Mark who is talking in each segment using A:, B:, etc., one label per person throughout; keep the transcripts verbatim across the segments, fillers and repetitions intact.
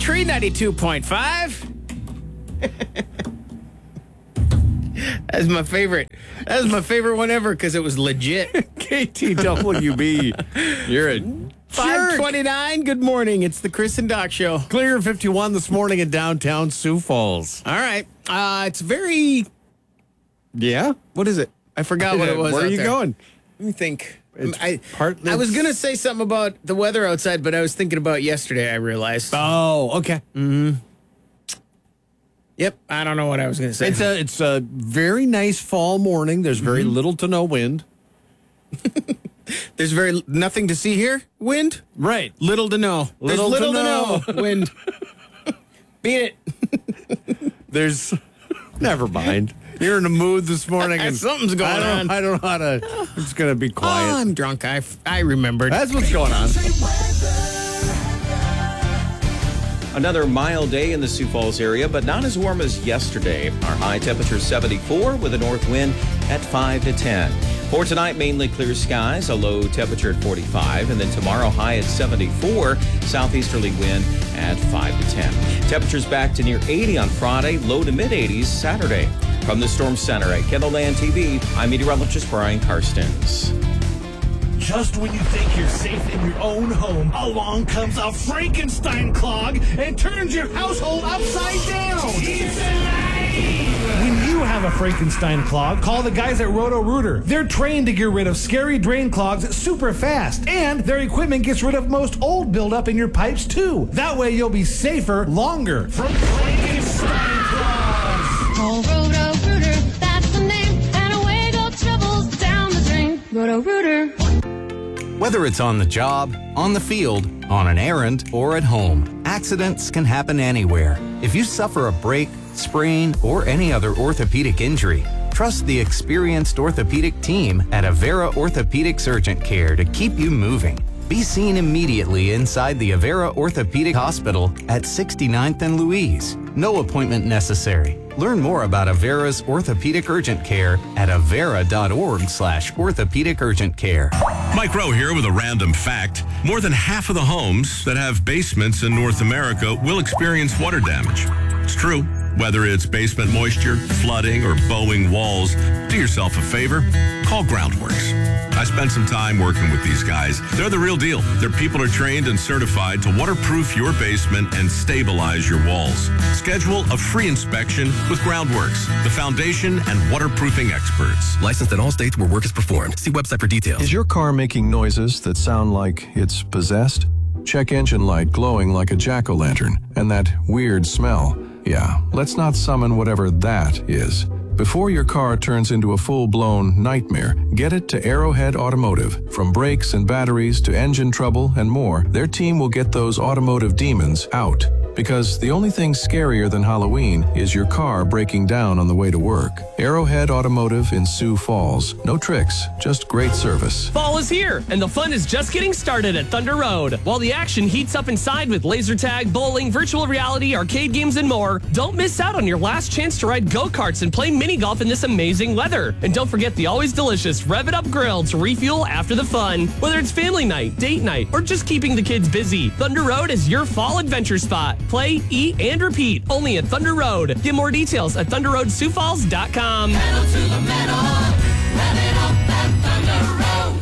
A: Country ninety-two point five. That's my favorite. That was my favorite one ever because it was legit.
B: K T W B. You're a
A: five twenty-nine. Good morning. It's the Chris and Doc Show.
B: Clear fifty-one this morning in downtown Sioux Falls.
A: All right. Uh, it's very.
B: Yeah?
A: What is it? I forgot what it was.
B: Where are
A: out
B: you
A: there.
B: going?
A: Let me think.
B: It's
A: I,
B: part-
A: I was going to say something about the weather outside, but I was thinking about yesterday, I realized.
B: Oh, okay.
A: Yep. I don't know what I was going to say.
B: It's a it's a very nice fall morning. There's very little to no wind.
A: There's very nothing to see here. Wind?
B: Right.
A: Little to no. There's
B: Little to
A: little to know. Wind. Beat it.
B: There's never mind. You're in a mood this morning, and
A: Something's going
B: I don't,
A: on.
B: I don't know how to. It's gonna be
A: Oh,
B: quiet.
A: I'm drunk. I, I remembered.
B: That's what's going on.
C: Another mild day in the Sioux Falls area, but not as warm as yesterday. Our high temperature seventy-four with a north wind at five to ten. For tonight, mainly clear skies, a low temperature at forty-five, and then tomorrow high at seventy-four, southeasterly wind at five to ten. Temperatures back to near eighty on Friday, low to mid eighties Saturday. From the Storm Center at Kendallland T V, I'm meteorologist Brian Karstens.
D: Just when you think you're safe in your own home, along comes a Frankenstein clog and turns your household upside down. It's alive! When you have a Frankenstein clog, call the guys at Roto-Rooter. They're trained to get rid of scary drain clogs super fast, and their equipment gets rid of most old buildup in your pipes too. That way you'll be safer longer. From Frankenstein clogs.
E: Call Roto-Rooter, that's the name, and away go troubles down the drain. Roto-Rooter.
F: Whether it's on the job, on the field, on an errand, or at home, accidents can happen anywhere. If you suffer a break, sprain, or any other orthopedic injury, trust the experienced orthopedic team at Avera Orthopedics Urgent Care to keep you moving. Be seen immediately inside the Avera Orthopedic Hospital at sixty-ninth and Louise. No appointment necessary. Learn more about Avera's Orthopedic Urgent Care at avera.org slash orthopedic urgent care.
G: Mike Rowe here with a random fact. More than half of the homes that have basements in North America will experience water damage. It's true. Whether it's basement moisture, flooding, or bowing walls, do yourself a favor. Call Groundworks. I spent some time working with these guys. They're the real deal. Their people are trained and certified to waterproof your basement and stabilize your walls. Schedule a free inspection with Groundworks, the foundation and waterproofing experts.
H: Licensed in all states where work is performed. See website for details.
I: Is your car making noises that sound like it's possessed? Check engine light glowing like a jack-o'-lantern and that weird smell. Yeah, let's not summon whatever that is. Before your car turns into a full-blown nightmare, get it to Arrowhead Automotive. From brakes and batteries to engine trouble and more, their team will get those automotive demons out. Because the only thing scarier than Halloween is your car breaking down on the way to work. Arrowhead Automotive in Sioux Falls. No tricks, just great service.
J: Fall is here, and the fun is just getting started at Thunder Road. While the action heats up inside with laser tag, bowling, virtual reality, arcade games, and more, don't miss out on your last chance to ride go-karts and play mini golf in this amazing weather. And don't forget the always delicious Rev It Up Grill to refuel after the fun. Whether it's family night, date night, or just keeping the kids busy, Thunder Road is your fall adventure spot. Play, eat, and repeat only at Thunder Road. Get more details at thunder road sioux falls dot com.
E: Pedal to the metal, rev it up at Thunder Road.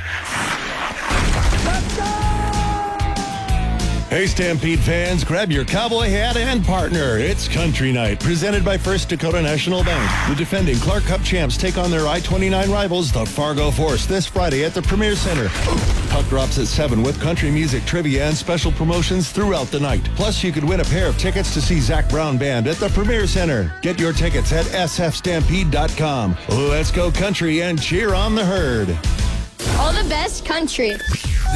K: Hey, Stampede fans, grab your cowboy hat and partner. It's Country Night, presented by First Dakota National Bank. The defending Clark Cup champs take on their I twenty-nine rivals, the Fargo Force, this Friday at the Premier Center. Puck drops at seven with country music, trivia, and special promotions throughout the night. Plus, you could win a pair of tickets to see Zach Brown Band at the Premier Center. Get your tickets at s f stampede dot com. Let's go country and cheer on the herd.
L: All the best country.